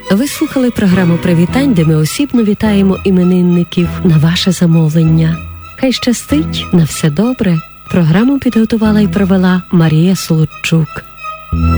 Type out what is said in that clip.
Ви слухали програму «Привітань», де ми осібно вітаємо іменинників на ваше замовлення. Хай щастить, на все добре. Програму підготувала і провела Марія Солодчук.